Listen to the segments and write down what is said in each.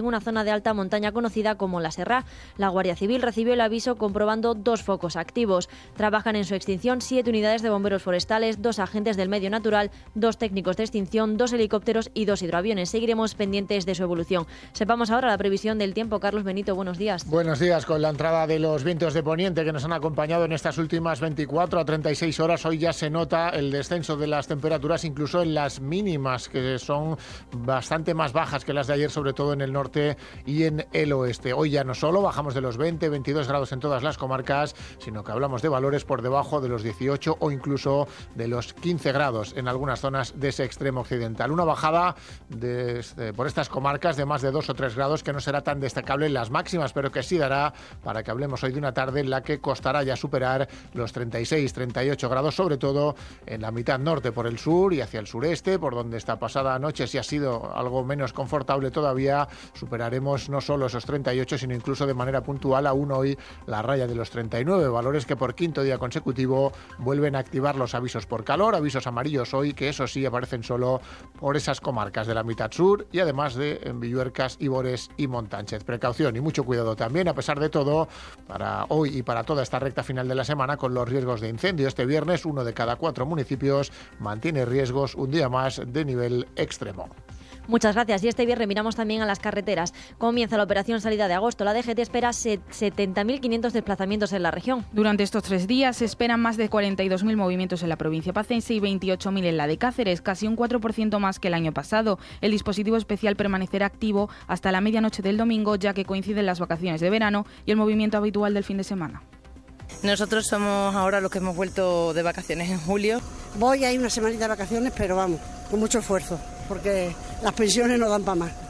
una zona de alta montaña conocida como la Serra. La Guardia Civil recibió el aviso comprobando 2 focos activos. Trabajan en su extinción 7 unidades de bomberos forestales, 2 agentes del medio natural, 2 técnicos de extinción, 2 helicópteros y 2 hidroaviones. Seguiremos pendientes de su evolución. Sepamos ahora la previsión del tiempo. Carlos Benito, buenos días. Buenos días. Con la entrada de los vientos de poniente que nos han acompañado en estas últimas 24 a 36 horas, hoy ya se nota el descenso de las temperaturas, incluso en las mínimas, que son bastante más bajas que las de ayer, sobre todo en el norte y en el oeste. Hoy ya no solo bajamos de los 20, 22 grados en todas las comarcas, sino que hablamos de valores por debajo de los 18 o incluso de los 15 grados en algunas zonas de ese extremo occidental. Una bajada por estas comarcas de más de 2 o 3 grados que no será tan destacable en las máximas, pero que sí dará para que hablemos hoy de una tarde en la que costará ya superar los 36, 38 grados, sobre todo en la mitad norte por el sur y hacia el sureste, por donde esta pasada noche sí ha sido algo menos confortable todavía. Superaremos no solo esos 38, sino incluso de manera puntual aún hoy la raya de los 39, valores que por quinto día consecutivo vuelven a activar los avisos por calor, avisos amarillos hoy, que eso sí aparecen solo por esas comarcas de la mitad sur y además de en Villuercas, Ibores y Montánchez. Precaución y mucho cuidado también, a pesar de todo, para hoy y para toda esta recta final de la semana con los riesgos de incendio. Este viernes 1 de cada 4 municipios mantiene riesgos un día más de nivel extremo. Muchas gracias. Y este viernes miramos también a las carreteras. Comienza la operación salida de agosto. La DGT espera 70.500 desplazamientos en la región. Durante estos 3 días se esperan más de 42.000 movimientos en la provincia pacense y 28.000 en la de Cáceres, casi un 4% más que el año pasado. El dispositivo especial permanecerá activo hasta la medianoche del domingo, ya que coinciden las vacaciones de verano y el movimiento habitual del fin de semana. Nosotros somos ahora los que hemos vuelto de vacaciones en julio. Voy a ir una semanita de vacaciones, pero vamos, con mucho esfuerzo, porque las pensiones no dan para más.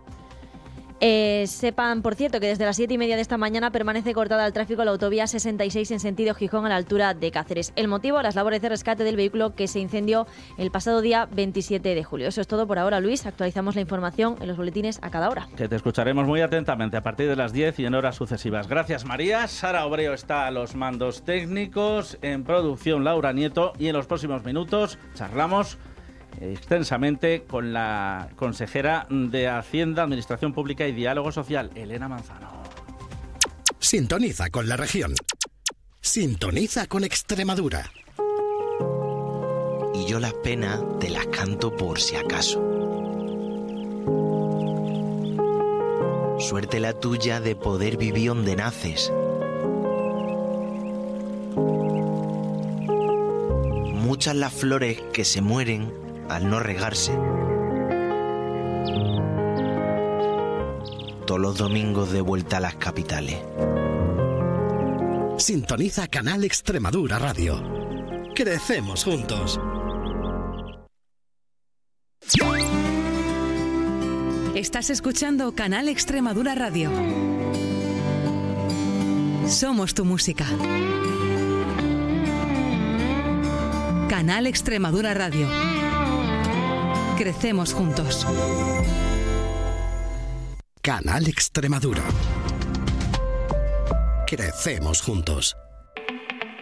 Sepan, por cierto, que desde las 7:30 de esta mañana permanece cortada al tráfico la autovía 66 en sentido Gijón a la altura de Cáceres. El motivo, las labores de rescate del vehículo que se incendió el pasado día 27 de julio. Eso es todo por ahora, Luis. Actualizamos la información en los boletines a cada hora. Que te escucharemos muy atentamente a partir de las 10 y en horas sucesivas. Gracias, María. Sara Obreo está a los mandos técnicos, en producción Laura Nieto, y en los próximos minutos charlamos extensamente con la consejera de Hacienda, Administración Pública y Diálogo Social, Elena Manzano. Sintoniza con la región. Sintoniza con Extremadura. Y yo las penas te las canto por si acaso. Suerte la tuya de poder vivir donde naces. Muchas las flores que se mueren al no regarse. Todos los domingos de vuelta a las capitales. Sintoniza Canal Extremadura Radio. Crecemos juntos. Estás escuchando Canal Extremadura Radio. Somos tu música. Canal Extremadura Radio. Crecemos juntos. Canal Extremadura. Crecemos juntos.